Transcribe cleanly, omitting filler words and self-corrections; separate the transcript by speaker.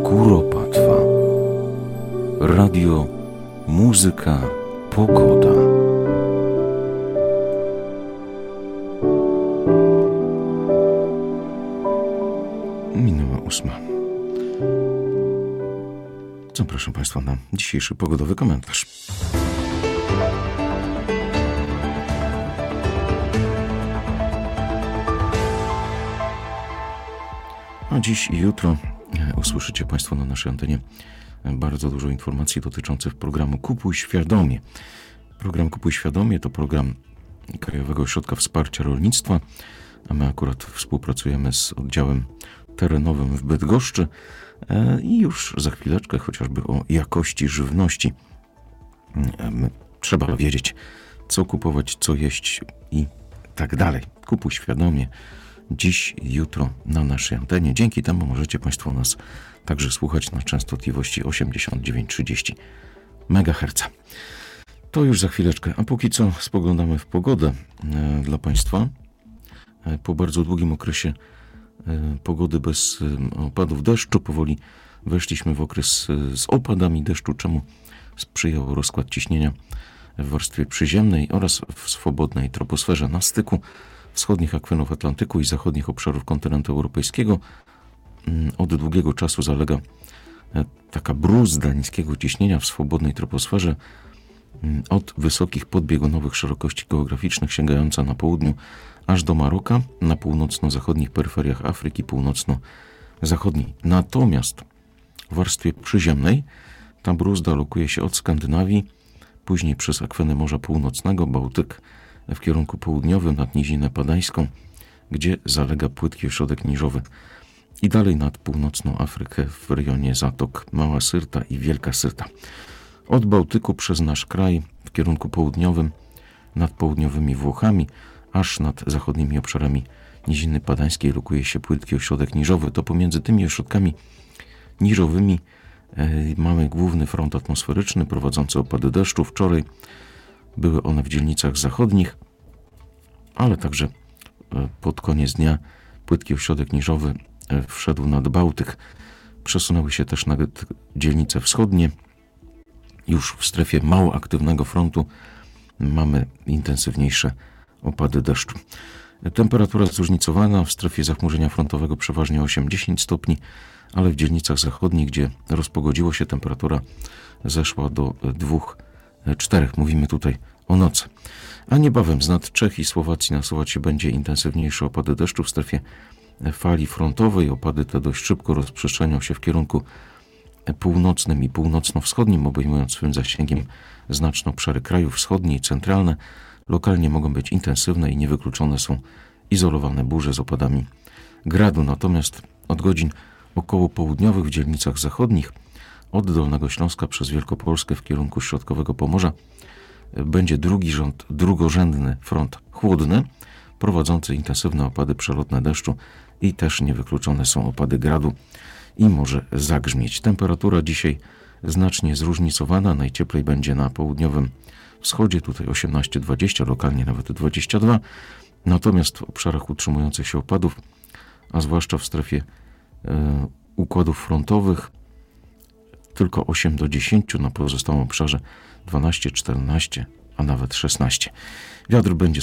Speaker 1: Kuropatwa. Radio, muzyka, pogoda. Minęła 8. Zapraszam Państwa na dzisiejszy pogodowy komentarz. A dziś i jutro usłyszycie Państwo na naszej antenie bardzo dużo informacji dotyczących programu Kupuj Świadomie. Program Kupuj Świadomie to program Krajowego Ośrodka Wsparcia Rolnictwa, a my akurat współpracujemy z oddziałem terenowym w Bydgoszczy i już za chwileczkę chociażby o jakości żywności. Trzeba wiedzieć, co kupować, co jeść i tak dalej. Kupuj Świadomie. Dziś i jutro na naszej antenie. Dzięki temu możecie Państwo nas także słuchać na częstotliwości 89,30 MHz. To już za chwileczkę. A póki co spoglądamy w pogodę dla Państwa. Po bardzo długim okresie pogody bez opadów deszczu powoli weszliśmy w okres z opadami deszczu, czemu sprzyjał rozkład ciśnienia w warstwie przyziemnej oraz w swobodnej troposferze na styku wschodnich akwenów Atlantyku i zachodnich obszarów kontynentu europejskiego. Od długiego czasu zalega taka bruzda niskiego ciśnienia w swobodnej troposferze od wysokich podbiegunowych szerokości geograficznych sięgająca na południu aż do Maroka, na północno-zachodnich peryferiach Afryki północno-zachodniej. Natomiast w warstwie przyziemnej ta bruzda lokuje się od Skandynawii, później przez akweny Morza Północnego, Bałtyk w kierunku południowym nad Nizinę Padańską, gdzie zalega płytki ośrodek niżowy i dalej nad północną Afrykę w rejonie Zatok Mała Syrta i Wielka Syrta. Od Bałtyku przez nasz kraj w kierunku południowym nad południowymi Włochami aż nad zachodnimi obszarami Niziny Padańskiej lokuje się płytki ośrodek niżowy. To pomiędzy tymi ośrodkami niżowymi mamy główny front atmosferyczny prowadzący opady deszczu. Wczoraj były one w dzielnicach zachodnich, ale także pod koniec dnia płytki ośrodek niżowy wszedł nad Bałtyk. Przesunęły się też na dzielnice wschodnie. Już w strefie mało aktywnego frontu mamy intensywniejsze opady deszczu. Temperatura zróżnicowana, w strefie zachmurzenia frontowego przeważnie 8-10 stopni, ale w dzielnicach zachodnich, gdzie rozpogodziło się, temperatura zeszła do 2-4. Mówimy tutaj o nocy. A niebawem z nad Czech i Słowacji nasuwać się będzie intensywniejsze opady deszczu w strefie fali frontowej. Opady te dość szybko rozprzestrzenią się w kierunku północnym i północno-wschodnim, obejmując swym zasięgiem znaczne obszary krajów wschodnie i centralne. Lokalnie mogą być intensywne i niewykluczone są izolowane burze z opadami gradu. Natomiast od godzin około południowych w dzielnicach zachodnich od Dolnego Śląska przez Wielkopolskę w kierunku środkowego Pomorza będzie drugorzędny front chłodny, prowadzący intensywne opady przelotne deszczu i też niewykluczone są opady gradu i może zagrzmieć. Temperatura dzisiaj znacznie zróżnicowana. Najcieplej będzie na południowym wschodzie, tutaj 18-20, lokalnie nawet 22. Natomiast w obszarach utrzymujących się opadów, a zwłaszcza w strefie układów frontowych, tylko 8-10, na pozostałym obszarze 12-14, a nawet 16. Wiatr będzie